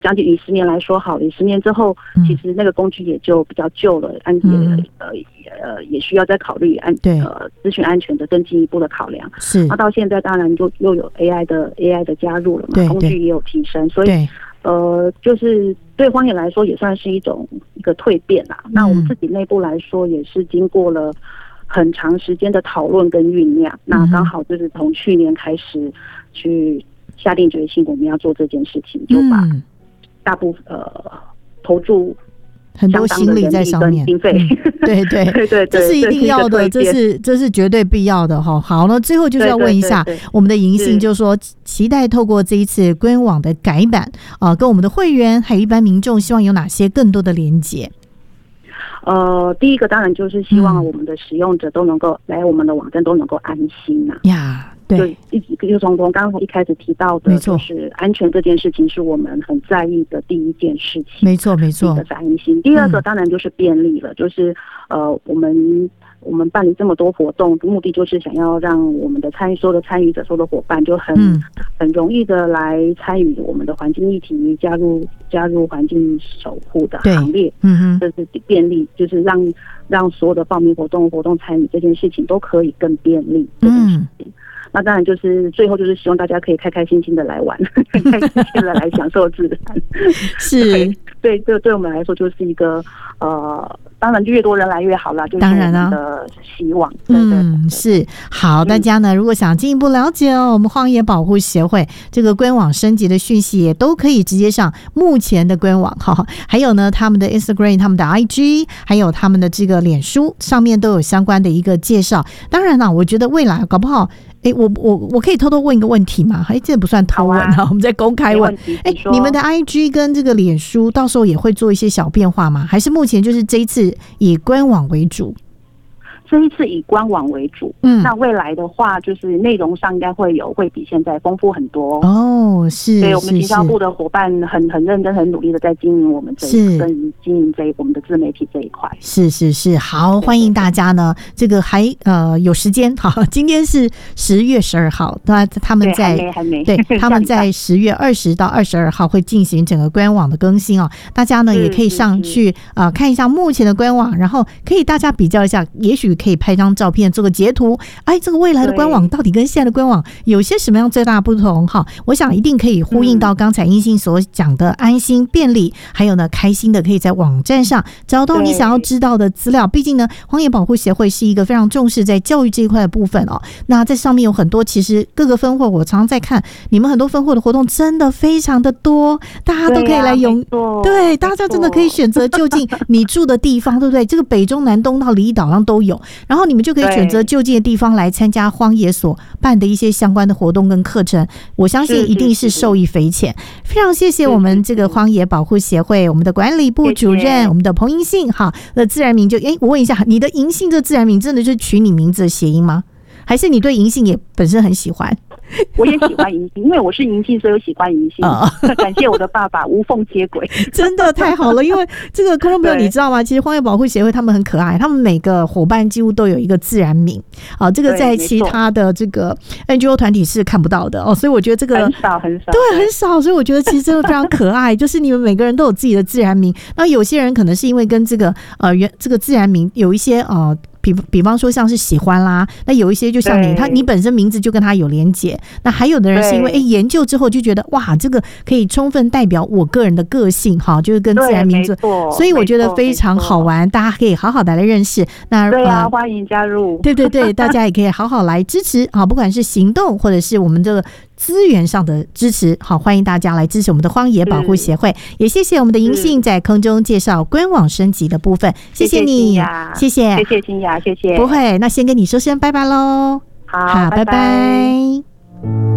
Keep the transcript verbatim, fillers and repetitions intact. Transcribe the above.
将近以十年来说好了，十年之后，其实那个工具也就比较旧了，安也、嗯、呃呃也需要再考虑安呃资讯安全的更进一步的考量。 是， 那到现在当然就又有 A I 的 A I 的加入了嘛，工具也有提升，所以呃就是对荒野来说也算是一种一个蜕变啦。嗯、那我们自己内部来说也是经过了很长时间的讨论跟酝酿，嗯、那刚好就是从去年开始去下定决心，我们要做这件事情，就把、嗯。大部分呃投注很多心力在上面， 经费、嗯， 对对对对，这是一定要的，这是这是绝对必要的哈。好，那最后就是要问一下对对对对我们的银杏，就是说期待透过这一次官网的改版啊、呃，跟我们的会员还有一般民众，希望有哪些更多的连结？ 呃，第一个当然就是希望我们的使用者都能够、嗯、来我们的网站都能够安心呐、啊。呀。对，一直就从从刚刚一开始提到的，就是安全这件事情是我们很在意的第一件事情。 没错，没错。 第一个是安心，第二个当然就是便利了，嗯、就是呃，我们我们办理这么多活动，目的就是想要让我们的参与所有的参与者、所有的伙伴就很、嗯、很容易的来参与我们的环境议题，加入加入环境守护的行列。嗯哼，这是便利，就是让让所有的报名活动、活动参与这件事情都可以更便利这件事情。嗯，那当然就是最后就是希望大家可以开开心心的来玩，开开心心的来享受自然。 是， 对，对，对我们来说就是一个呃，当然越多人来越好啦，就是我们的希望。对对对嗯，是。好，大家呢如果想进一步了解哦，我们荒野保护协会这个官网升级的讯息，也都可以直接上目前的官网哈，还有呢他们的 Instagram、他们的 I G， 还有他们的这个脸书上面都有相关的一个介绍。当然啦，我觉得未来搞不好。哎，我我我可以偷偷问一个问题吗？哎，这不算偷问啊，我们在公开问。哎，你们的 I G 跟这个脸书到时候也会做一些小变化吗？还是目前就是这一次以官网为主？ 这一次以官网为主，嗯，那未来的话，就是内容上应该会有会比现在丰富很多哦。是， 对，我们行销部的伙伴很很认真、很努力的在经营我们这一跟经营这一我们的自媒体这一块。 是是是，好，欢迎大家呢，这个还呃有时间，好，今天是十月十二号，那他们在对还没对他们在十月二十到二十二号会进行整个官网的更新哦，大家呢也可以上去啊、呃、看一下目前的官网，然后可以大家比较一下，也许可以拍张照片做个截图，哎，这个未来的官网到底跟现在的官网有些什么样最大的不同哈？我想一定可以呼应到刚才英信所讲的安心便利，还有呢开心的可以在网站上找到你想要知道的资料。毕竟呢，荒野保护协会是一个非常重视在教育这一块的部分哦。那在上面有很多，其实各个分会我常常在看，你们很多分会的活动真的非常的多，大家都可以来用。对，大家真的可以选择就近你住的地方，对不对？这个北中南东到离岛上都有，然后你们就可以选择就近的地方来参加荒野所办的一些相关的活动跟课程，我相信一定是受益匪浅。非常谢谢我们这个荒野保护协会我们的管理部主任，谢谢我们的彭银杏哈。那自然名就哎，我问一下，你的银杏这自然名真的是取你名字的谐音吗？还是你对银杏也本身很喜欢？ 我也喜欢银杏，因为我是银杏，所以我喜欢银杏。哦、感谢我的爸爸无缝接轨， 真的太好了。因为这个空中朋友你知道吗？其实荒野保护协会他们很可爱，他们每个伙伴几乎都有一个自然名啊，这个在其他的这个 N G O 团体是看不到的哦，所以我觉得这个很少很少， 对，很少。所以我觉得其实真的非常可爱，就是你们每个人都有自己的自然名。那有些人可能是因为跟这个呃原这个自然名有一些呃。比比方说像是喜欢啦，那有一些就像你，他你本身名字就跟他有连结，那还有的人是因为哎研究之后就觉得哇，这个可以充分代表我个人的个性哈，就是跟自然名字，所以我觉得非常好玩，大家可以好好的来认识。那对啊、呃，欢迎加入， 对对对，大家也可以好好来支持啊，不管是行动或者是我们这个资源上的支持，好，欢迎大家来支持我们的荒野保护协会，也谢谢我们的银杏在空中介绍官网升级的部分，谢谢你，谢谢， 谢谢金雅，谢谢， 不会，那先跟你说声拜拜喽， 好，拜拜。 拜拜。